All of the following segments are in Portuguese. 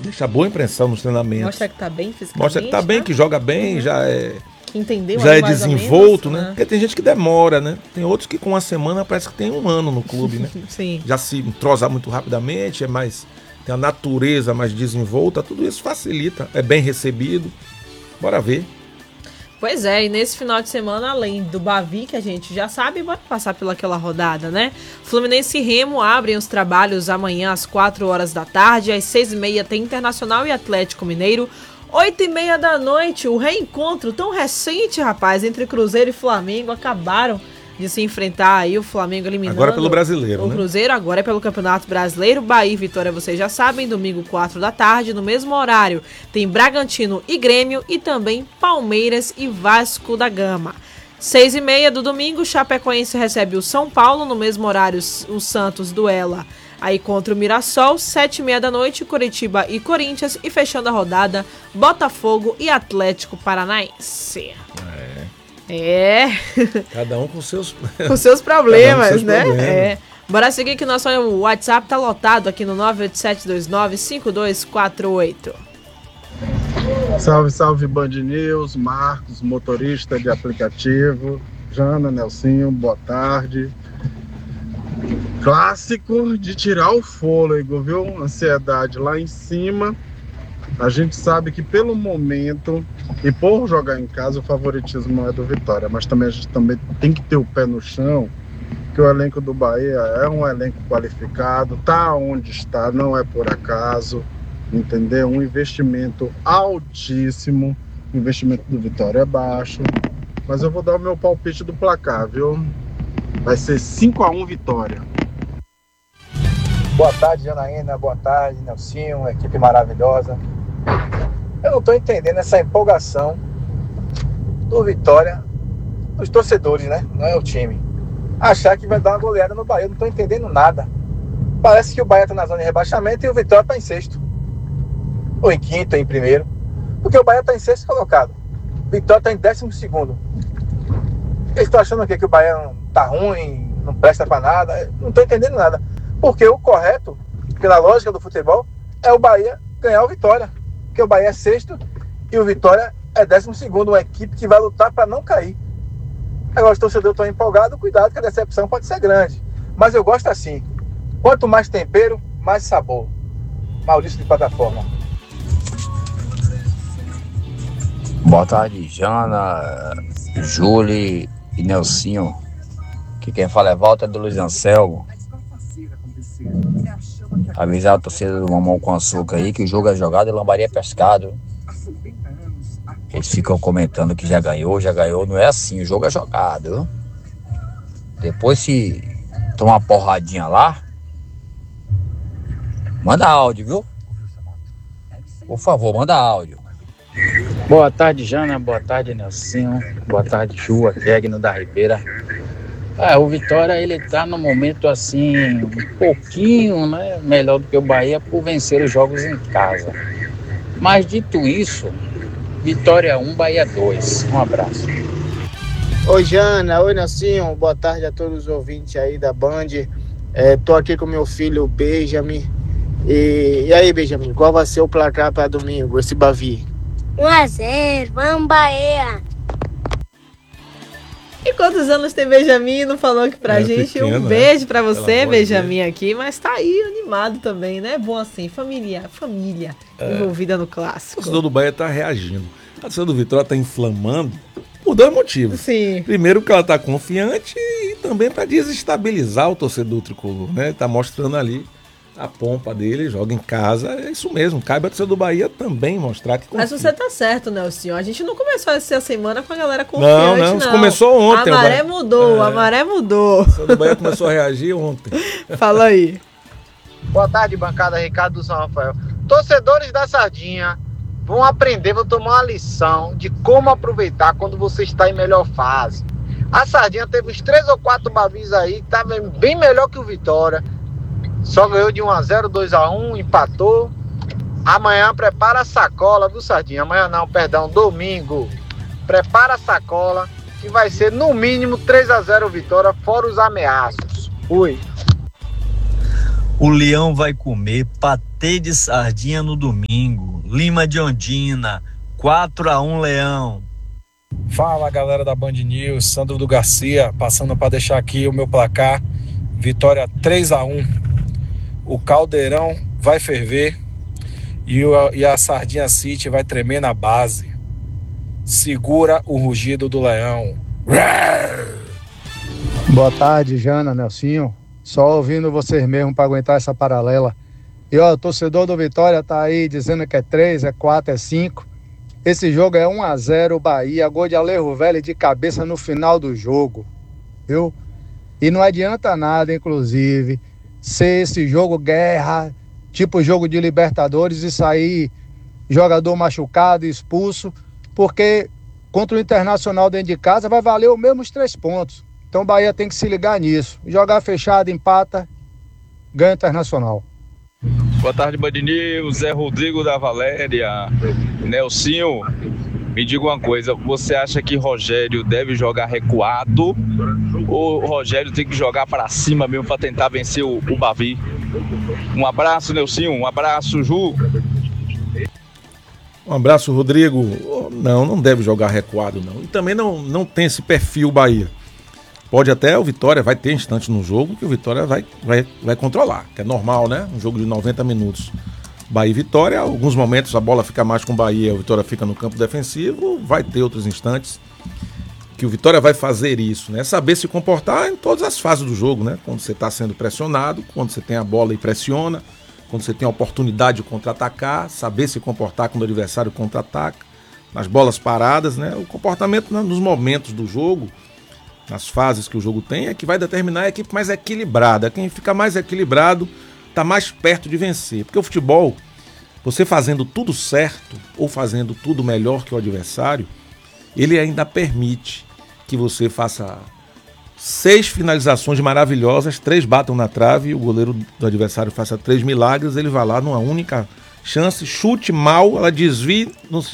deixa boa impressão nos treinamentos. Mostra que tá bem fisicamente. Mostra que tá bem, que joga bem, que entendeu já é mais desenvolto, menos, né? Porque tem gente que demora, né? Tem outros que com uma semana parece que tem um ano no clube, né? Sim. Já se entrosa muito rapidamente, tem a natureza mais desenvolta, tudo isso facilita, é bem recebido. Bora ver. Pois é, e nesse final de semana, além do Bavi, que a gente já sabe, bora passar pelaquela rodada, né? Fluminense e Remo abrem os trabalhos amanhã às 4 horas da tarde, às 6h30 tem Internacional e Atlético Mineiro. 8h30 da noite, o reencontro tão recente, rapaz, entre Cruzeiro e Flamengo, acabaram de se enfrentar aí, o Flamengo eliminando agora pelo Brasileiro, o Cruzeiro, agora é pelo Campeonato Brasileiro. Bahia e Vitória, vocês já sabem, domingo 4 da tarde, no mesmo horário tem Bragantino e Grêmio e também Palmeiras e Vasco da Gama. 6h30 do domingo, Chapecoense recebe o São Paulo, no mesmo horário o Santos duela aí contra o Mirassol. 7h30 da noite, Coritiba e Corinthians, e fechando a rodada, Botafogo e Atlético Paranaense. Cada um com seus com seus problemas, seus né? problemas. Bora seguir que nosso WhatsApp tá lotado aqui no 987295248. Salve, salve Band News, Marcos, motorista de aplicativo, Jana, Nelsinho, boa tarde. Clássico de tirar o fôlego, viu? Ansiedade lá em cima. A gente sabe que pelo momento, e por jogar em casa, o favoritismo é do Vitória, mas também a gente tem que ter o pé no chão, que o elenco do Bahia é um elenco qualificado, tá onde está, não é por acaso, entendeu? Um investimento altíssimo, o investimento do Vitória é baixo, mas eu vou dar o meu palpite do placar, viu? Vai ser 5-1 Vitória. Boa tarde, Janaína. Boa tarde, Nelsinho, equipe maravilhosa. Eu não estou entendendo essa empolgação do Vitória, dos torcedores, né? Não é o time. Achar que vai dar uma goleada no Bahia. Eu não estou entendendo nada. Parece que o Bahia está na zona de rebaixamento e o Vitória está em sexto. Ou em quinto, ou em primeiro. Porque o Bahia está em sexto colocado. O Vitória está em 12º. Eles estão achando o quê? Que o Bahia está ruim, não presta para nada. Eu não estou entendendo nada. Porque o correto, pela lógica do futebol, é o Bahia ganhar o Vitória. Porque o Bahia é sexto e o Vitória é 12º, uma equipe que vai lutar para não cair. Agora os torcedores estão empolgados, cuidado que a decepção pode ser grande. Mas eu gosto assim. Quanto mais tempero, mais sabor. Maurício de Plataforma. Boa tarde, Jana, Júlia e Nelsinho. Que quem fala é Walter do Luiz Anselmo. Avisar a torcida do Mamão com Açúcar aí que o jogo é jogado e lambaria é pescado. Eles ficam comentando que já ganhou, não é assim, o jogo é jogado, viu? Depois se tomar uma porradinha lá, manda áudio, viu? Por favor, manda áudio. Boa tarde, Jana, boa tarde, Nelsinho, boa tarde, Ju, Egno da Ribeira. O Vitória, ele tá no momento assim, um pouquinho, né, melhor do que o Bahia por vencer os jogos em casa. Mas dito isso, Vitória 1, Bahia 2. Um abraço. Oi, Jana, oi, Nelsinho, boa tarde a todos os ouvintes aí da Band. Tô aqui com meu filho Benjamin. E aí, Benjamin, qual vai ser o placar para domingo, esse Bavi? 1-0, vamos Bahia! E quantos anos tem Benjamin? Não falou aqui pra gente. Pequeno, um beijo pra Pelo você, amor de Benjamin, aqui. Mas tá aí animado também, né? Bom assim, família envolvida no clássico. O torcedor do Bahia tá reagindo. A torcida do Vitória tá inflamando por dois motivos. Sim. Primeiro, que ela tá confiante e também para desestabilizar o torcedor tricolor, né? Tá mostrando ali a pompa dele, joga em casa, é isso mesmo. Cabe a torcida do Bahia também mostrar que confia. Mas você tá certo, Nelson. A gente não começou essa semana com a galera confiante, não. Começou ontem. A maré mudou, a maré mudou. A torcida do Bahia começou a reagir ontem. Fala aí. Boa tarde, bancada Ricardo do São Rafael. Torcedores da Sardinha vão aprender, vão tomar uma lição de como aproveitar quando você está em melhor fase. A Sardinha teve uns 3 ou 4 bavis aí, que tava bem melhor que o Vitória. Só ganhou de 1-0, 2-1, empatou. Amanhã prepara a sacola, viu, Sardinha? Amanhã não, perdão, domingo. Prepara a sacola, que vai ser no mínimo 3-0 Vitória, fora os ameaços. Fui. O Leão vai comer patê de sardinha no domingo. Lima de Ondina, 4-1 Leão. Fala galera da Band News, Sandro do Garcia, passando para deixar aqui o meu placar. Vitória 3-1. O caldeirão vai ferver e a Sardinha City vai tremer na base. Segura o rugido do leão. Boa tarde, Jana, Nelsinho. Só ouvindo vocês mesmo para aguentar essa paralela. E ó, o torcedor do Vitória tá aí dizendo que é 3, é 4, é 5. Esse jogo é 1-0 Bahia, gol de Alejo Velho de cabeça no final do jogo, viu? E não adianta nada, inclusive, ser esse jogo guerra, tipo jogo de Libertadores e sair jogador machucado, expulso, porque contra o Internacional dentro de casa vai valer os mesmos 3 pontos. Então o Bahia tem que se ligar nisso. Jogar fechado, empata, ganha Internacional. Boa tarde, Band News, Zé Rodrigo da Valéria. Nelsinho, me diga uma coisa, você acha que Rogério deve jogar recuado ou o Rogério tem que jogar para cima mesmo para tentar vencer o Bavi? Um abraço, Nelsinho, um abraço, Ju. Um abraço, Rodrigo. Não deve jogar recuado, não. E também não tem esse perfil Bahia. Pode até o Vitória, vai ter instantes no jogo que o Vitória vai controlar, que é normal, né? Um jogo de 90 minutos. Bahia e Vitória, alguns momentos a bola fica mais com o Bahia, o Vitória fica no campo defensivo, vai ter outros instantes que o Vitória vai fazer isso, né? Saber se comportar em todas as fases do jogo, né? Quando você está sendo pressionado, quando você tem a bola e pressiona, quando você tem a oportunidade de contra-atacar, saber se comportar quando o adversário contra-ataca, nas bolas paradas, né? O comportamento nos momentos do jogo, nas fases que o jogo tem, é que vai determinar a equipe mais equilibrada. Quem fica mais equilibrado está mais perto de vencer. Porque o futebol, você fazendo tudo certo ou fazendo tudo melhor que o adversário, ele ainda permite que você faça 6 finalizações maravilhosas, 3 batam na trave, o goleiro do adversário faça 3 milagres, ele vai lá numa única chance, chute mal, ela desvie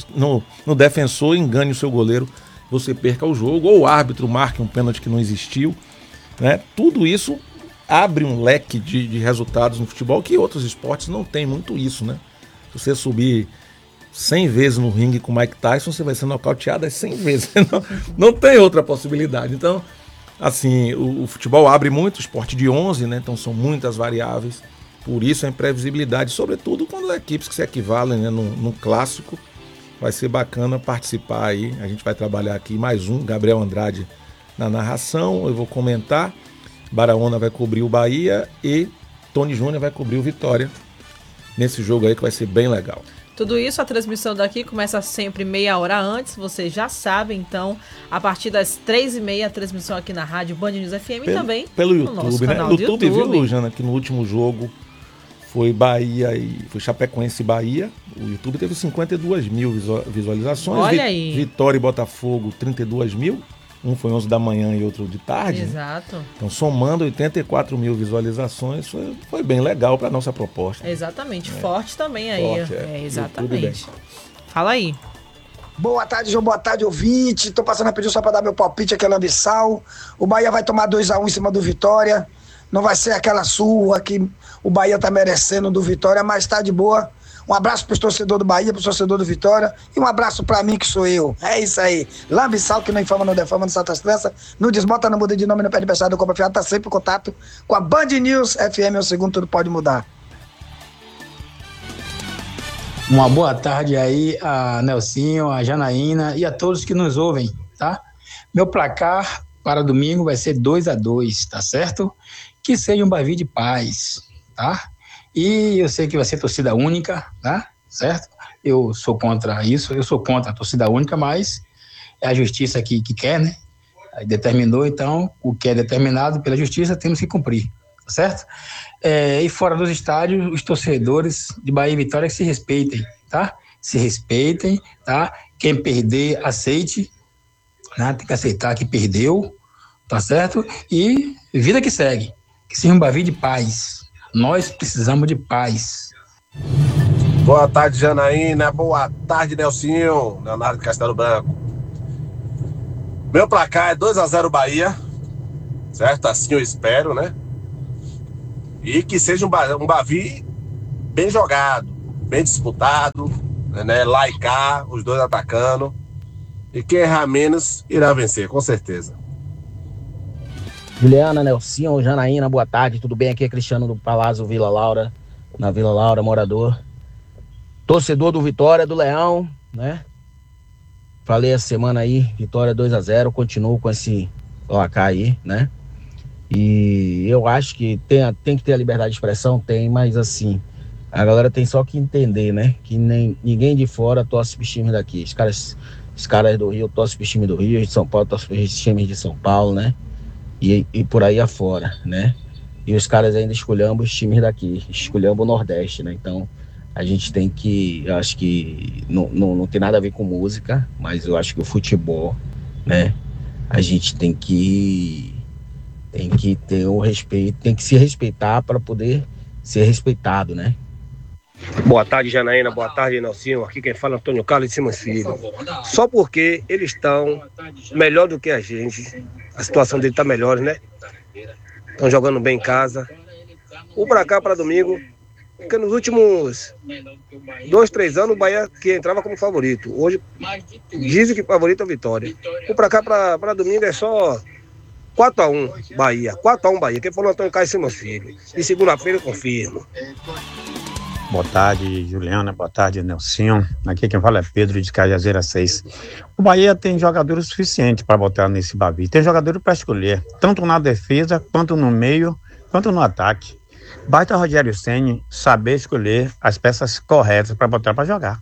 no defensor, engane o seu goleiro, você perca o jogo, ou o árbitro marque um pênalti que não existiu, né? Tudo isso abre um leque de resultados no futebol que outros esportes não tem muito isso, né? Se você subir 100 vezes no ringue com o Mike Tyson, você vai ser nocauteado 100 vezes. Não tem outra possibilidade. Então, assim, o futebol abre muito, esporte de 11, né? Então são muitas variáveis. Por isso a imprevisibilidade, sobretudo quando as equipes que se equivalem, né, num clássico. Vai ser bacana participar aí. A gente vai trabalhar aqui mais um, Gabriel Andrade na narração. Eu vou comentar. Baraona vai cobrir o Bahia e Tony Júnior vai cobrir o Vitória nesse jogo aí que vai ser bem legal. Tudo isso, a transmissão daqui começa sempre meia hora antes, vocês já sabem, então, a partir das 3h30, a transmissão aqui na rádio Band News FM e também pelo no nosso YouTube, né? canal No do YouTube, YouTube. viu, Lujana, que no último jogo foi Bahia e foi Chapecoense e Bahia. O YouTube teve 52 mil visualizações. Olha aí. Vitória e Botafogo, 32 mil. Um foi 11 da manhã e outro de tarde. Exato. Né? Então, somando 84 mil visualizações, foi bem legal para a nossa proposta. Exatamente. Forte também aí. Forte, exatamente. Fala aí. Boa tarde, João. Boa tarde, ouvinte. Tô passando a pedir só para dar meu palpite aqui, Lambissal. O Bahia vai tomar 2-1 em cima do Vitória. Não vai ser aquela surra que o Bahia tá merecendo do Vitória, mas tá de boa. Um abraço pros torcedores do Bahia, pros torcedores do Vitória. E um abraço pra mim, que sou eu. É isso aí. Lambissal, que não infama, não defama, não salta as tranças. Não desbota, não muda de nome, não perde emprestado, não compra fiado. Tá sempre em contato com a Band News FM. É o segundo, tudo pode mudar. Uma boa tarde aí a Nelsinho, a Janaína e a todos que nos ouvem, tá? Meu placar para domingo vai ser 2-2, tá certo? Que seja um Bavi de paz, tá? E eu sei que vai ser torcida única, tá? Certo? Eu sou contra isso, eu sou contra a torcida única, mas é a justiça que quer, né? Aí determinou, então, o que é determinado pela justiça temos que cumprir, tá certo? E fora dos estádios, os torcedores de Bahia e Vitória que se respeitem, tá? Se respeitem, tá? Quem perder, aceite, né? Tem que aceitar que perdeu, tá certo? E vida que segue, que seja um Bavi de paz. Nós precisamos de paz. Boa tarde, Janaína. Boa tarde, Nelsinho. Leonardo de Castelo Branco. Meu placar é 2-0 Bahia. Certo? Assim eu espero, né? E que seja um Bavi bem jogado, bem disputado, né? Lá e cá, os dois atacando. E quem errar menos irá vencer, com certeza. Juliana, Nelsinho, Janaína, boa tarde, tudo bem? Aqui é Cristiano do Palácio Vila Laura, na Vila Laura, morador. Torcedor do Vitória, do Leão, né? Falei essa semana aí, Vitória 2-0, continuo com esse placar aí, né? E eu acho que tem que ter a liberdade de expressão, tem, mas assim, a galera tem só que entender, né? Que ninguém de fora torce pros times daqui. Os caras do Rio torcem pros times do Rio, de São Paulo torcem pros times de São Paulo, né? E por aí afora, né? E os caras ainda escolhendo os times daqui, escolhendo o Nordeste, né? Então, a gente tem que, eu acho que não tem nada a ver com música, mas eu acho que o futebol, né? A gente tem que ter o respeito, tem que se respeitar para poder ser respeitado, né? Boa tarde, Janaína. Boa tarde, Nelsinho. Aqui quem fala é Antônio Carlos de Simas Filho. Só porque eles estão melhor do que a gente, a situação deles está melhor, né? Estão jogando bem em casa. O pra cá, para domingo, porque nos últimos 2, 3 anos o Bahia que entrava como favorito. Hoje dizem que favorito é o Vitória. O pra cá, para domingo é só 4-1 Bahia. 4-1 Bahia. Quem falou Antônio Carlos de Simas Filho. E segunda-feira eu confirmo. Boa tarde, Juliana. Boa tarde, Nelsinho. Aqui quem fala é Pedro de Cajazeira 6. O Bahia tem jogadores suficientes para botar nesse Bavi. Tem jogadores para escolher, tanto na defesa, quanto no meio, quanto no ataque. Basta Rogério Ceni saber escolher as peças corretas para botar para jogar.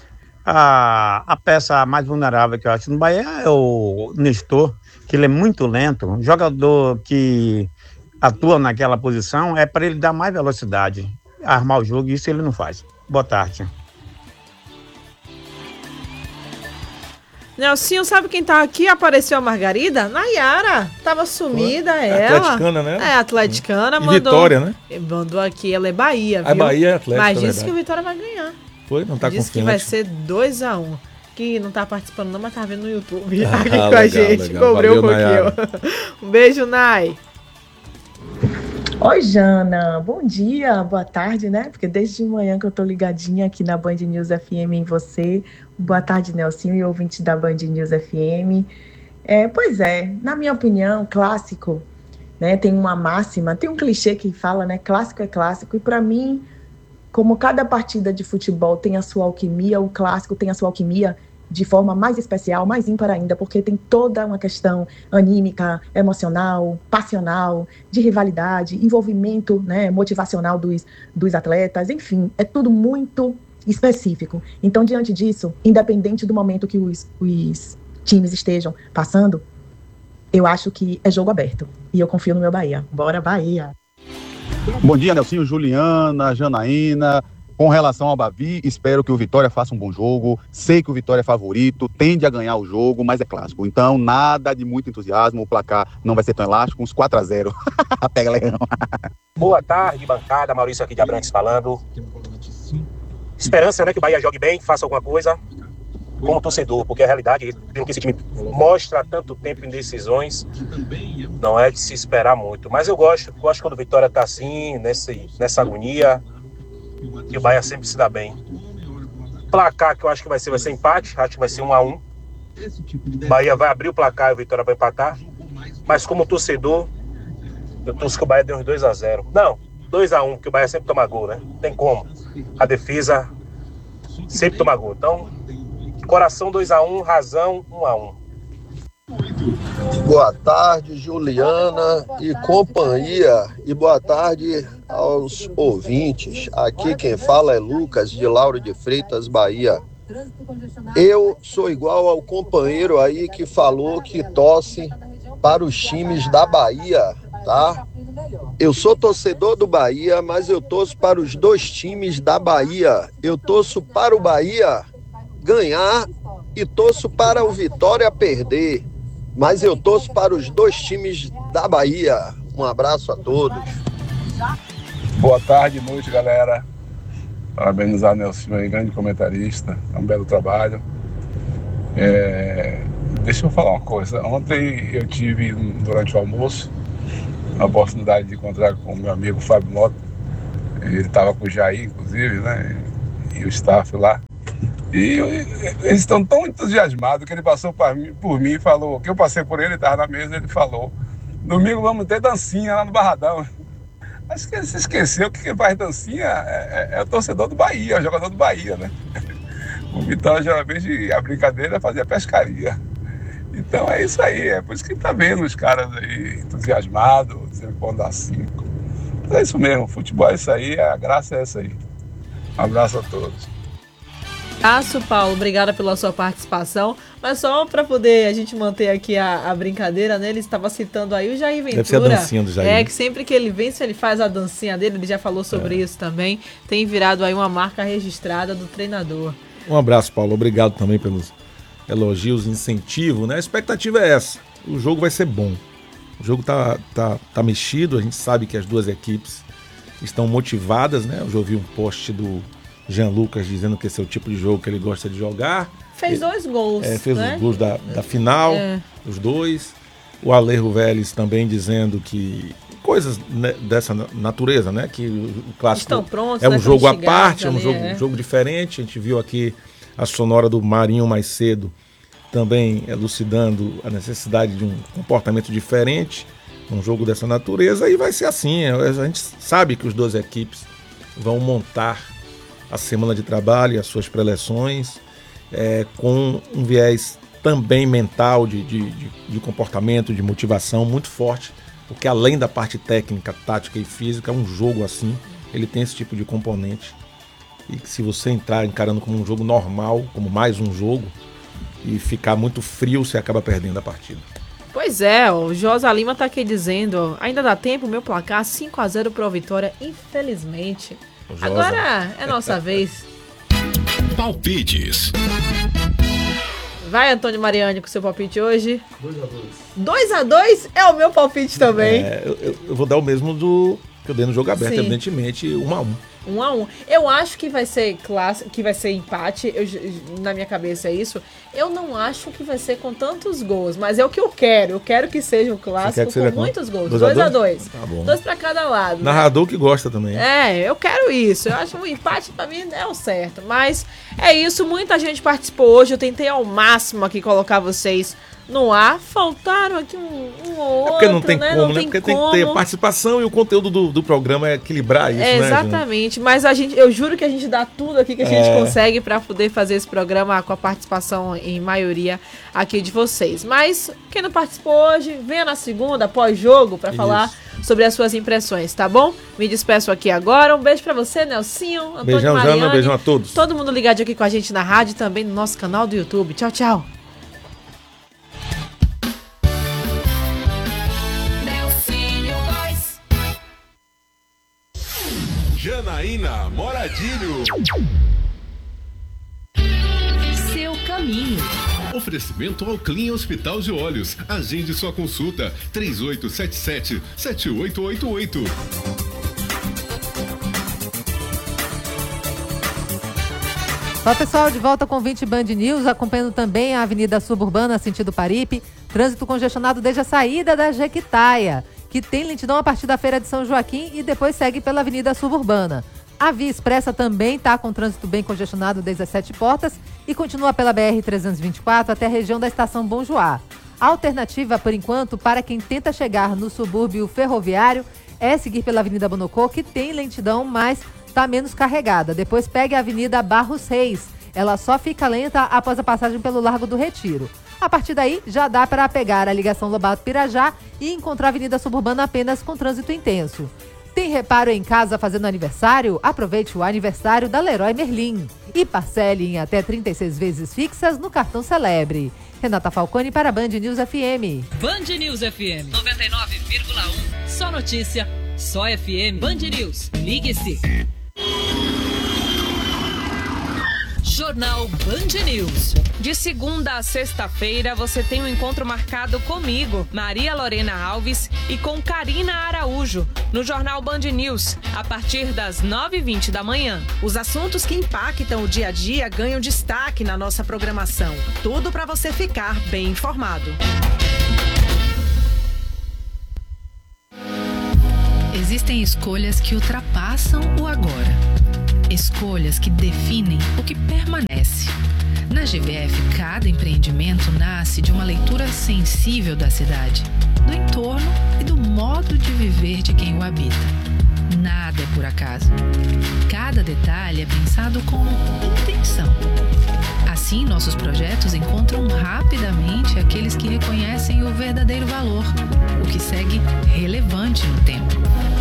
A peça mais vulnerável que eu acho no Bahia é o Nestor, que ele é muito lento. Um jogador que atua naquela posição é para ele dar mais velocidade, armar o jogo, e isso ele não faz. Boa tarde. Nelsinho, sabe quem tá aqui? Apareceu a Margarida? Nayara. Tava sumida ela. Atleticana, né? É, atleticana. E Vitória, né? Mandou aqui, ela é Bahia, viu? A Bahia é Atlético, mas disse verdade. que o Vitória vai ganhar. Foi? Não tá disse confiante? que vai ser 2-1. Que não tá participando não, mas tá vendo no YouTube aqui Ah, com a legal, gente. legal. Cobrou Valeu, um pouquinho. Um beijo, Nay. Oi, Jana. Bom dia, boa tarde, né? Porque desde de manhã que eu tô ligadinha aqui na Band News FM em você. Boa tarde, Nelsinho e ouvinte da Band News FM. Pois é, na minha opinião, clássico, né? Tem uma máxima, tem um clichê que fala, né? Clássico é clássico. E para mim, como cada partida de futebol tem a sua alquimia, o clássico tem a sua alquimia de forma mais especial, mais ímpar ainda, porque tem toda uma questão anímica, emocional, passional, de rivalidade, envolvimento, né, motivacional dos atletas, enfim, é tudo muito específico. Então, diante disso, independente do momento que os times estejam passando, eu acho que é jogo aberto. E eu confio no meu Bahia. Bora, Bahia! Bom dia, Nelsinho, Juliana, Janaína. Com relação ao Bavi, espero que o Vitória faça um bom jogo. Sei que o Vitória é favorito, tende a ganhar o jogo, mas é clássico. Então, nada de muito entusiasmo. O placar não vai ser tão elástico, uns 4-0. Pega, Leão. Boa tarde, bancada. Maurício aqui de Abrantes falando. Esperança, né, que o Bahia jogue bem, faça alguma coisa como torcedor, porque a realidade, pelo que esse time mostra há tanto tempo em decisões, não é de se esperar muito. Mas eu gosto quando o Vitória tá assim, nessa agonia, que o Bahia sempre se dá bem. Placar que eu acho que vai ser empate, acho que vai ser 1-1. Bahia vai abrir o placar e o Vitória vai empatar. Mas como torcedor, eu torço que o Bahia dê uns 2-0. Não, 2-1, porque o Bahia sempre toma gol, né? Não tem como. A defesa sempre toma gol. Então, coração 2-1, razão 1-1. Boa tarde, Juliana e companhia, e boa tarde aos ouvintes. Aqui quem fala é Lucas, de Lauro de Freitas, Bahia. Eu sou igual ao companheiro aí que falou que torce para os times da Bahia, tá? Eu sou torcedor do Bahia, mas eu torço para os dois times da Bahia. Eu torço para o Bahia ganhar e torço para o Vitória perder. Mas eu torço para os dois times da Bahia. Um abraço a todos. Boa tarde, noite, galera. Parabenizar o Nelson aí, grande comentarista. É um belo trabalho. Deixa eu falar uma coisa. Ontem eu tive, durante o almoço, a oportunidade de encontrar com o meu amigo Fábio Mota. Ele estava com o Jair, inclusive, né? E o staff lá. E eles estão tão entusiasmados que ele passou por mim e falou, que eu passei por ele, estava na mesa, ele falou, domingo vamos ter dancinha lá no Barradão. Acho que ele se esqueceu que quem faz dancinha é o torcedor do Bahia, é o jogador do Bahia, né? O Vitória, geralmente, a brincadeira é fazer a pescaria. Então é isso aí, é por isso que tá vendo os caras aí entusiasmados, dizendo que vão dar 5. Mas é isso mesmo, futebol é isso aí, a graça é essa aí. Um abraço a todos. Abraço, Paulo, obrigada pela sua participação. Mas só para poder a gente manter aqui a brincadeira, né? Ele estava citando aí o Jair Ventura. Deve ser a dancinha do Jair. É, que sempre que ele vence, ele faz a dancinha dele, ele já falou sobre isso também. Tem virado aí uma marca registrada do treinador. Um abraço, Paulo, obrigado também pelos elogios, incentivo, né? A expectativa é essa, o jogo vai ser bom. O jogo tá mexido, a gente sabe que as duas equipes estão motivadas, né? Eu já ouvi um post do Jean Lucas dizendo que esse é o tipo de jogo que ele gosta de jogar. Fez 2 gols, fez né? os gols da final, os 2. O Alejo Vélez também dizendo que coisas, né, dessa natureza, né? Que o clássico prontos, é um jogo à parte, é ali, um jogo diferente. A gente viu aqui a sonora do Marinho mais cedo, também elucidando a necessidade de um comportamento diferente, um jogo dessa natureza, e vai ser assim. A gente sabe que as duas equipes vão montar a semana de trabalho e as suas preleções com um viés também mental de comportamento, de motivação muito forte, porque além da parte técnica, tática e física, um jogo assim, ele tem esse tipo de componente. E que se você entrar encarando como um jogo normal, como mais um jogo, e ficar muito frio, você acaba perdendo a partida. Pois é, o Josa Lima tá aqui dizendo, ainda dá tempo, meu placar 5-0 pro Vitória, infelizmente. Agora é nossa vez. Palpites. Vai, Antônio Mariani, com seu palpite hoje. 2-2 é o meu palpite também. Eu vou dar o mesmo do que eu dei no jogo aberto, Sim. evidentemente, 1-1. 1-1. Eu acho que vai ser que vai ser empate. Na minha cabeça é isso. Eu não acho que vai ser com tantos gols, mas é o que eu quero. Eu quero que seja um clássico com muitos gols. 2-2. Tá bom. 2 pra cada lado. Narrador, né? Que gosta também. Eu quero isso. Eu acho um empate pra mim é o certo. Mas é isso. Muita gente participou hoje. Eu tentei ao máximo aqui colocar vocês no ar. Faltaram aqui um ou outro. Porque não tem né? como, não né? Porque tem que ter participação e o conteúdo do programa é equilibrar isso, né? Exatamente. Mas eu juro que a gente dá tudo aqui que a gente consegue para poder fazer esse programa com a participação em maioria aqui de vocês. Mas quem não participou hoje, venha na segunda, pós-jogo, para falar sobre as suas impressões, tá bom? Me despeço aqui agora. Um beijo para você, Nelsinho, Antônio beijão, Mariani. Jana, beijão a todos. Todo mundo ligadinho aqui com a gente na rádio e também no nosso canal do YouTube. Tchau, tchau. Janaína Moradilho. Seu caminho. Oferecimento ao Clean Hospital de Olhos. Agende sua consulta 3877-7888. Olá pessoal, de volta com 20 Band News, acompanhando também a Avenida Suburbana, sentido Paripe. Trânsito congestionado desde a saída da Jequitaia, que tem lentidão a partir da Feira de São Joaquim e depois segue pela Avenida Suburbana. A Via Expressa também está com trânsito bem congestionado desde as 7 portas e continua pela BR-324 até a região da Estação Bom Joá. A alternativa, por enquanto, para quem tenta chegar no subúrbio ferroviário é seguir pela Avenida Bonocô, que tem lentidão, mas está menos carregada. Depois pegue a Avenida Barros Reis. Ela só fica lenta após a passagem pelo Largo do Retiro. A partir daí, já dá para pegar a ligação Lobato-Pirajá e encontrar a Avenida Suburbana apenas com trânsito intenso. Tem reparo em casa fazendo aniversário? Aproveite o aniversário da Leroy Merlin e parcele em até 36 vezes fixas no cartão Celebre. Renata Falcone para Band News FM. Band News FM 99,1. Só notícia, só FM. Band News. Ligue-se. Jornal Band News. De segunda a sexta-feira, você tem um encontro marcado comigo, Maria Lorena Alves, e com Karina Araújo, no Jornal Band News, a partir das 9h20 da manhã. Os assuntos que impactam o dia a dia ganham destaque na nossa programação. Tudo para você ficar bem informado. existem escolhas que ultrapassam o agora. Escolhas que definem o que permanece. Na GVF, cada empreendimento nasce de uma leitura sensível da cidade, do entorno e do modo de viver de quem o habita. Nada é por acaso. Cada detalhe é pensado com intenção. Assim, nossos projetos encontram rapidamente aqueles que reconhecem o verdadeiro valor, o que segue relevante no tempo.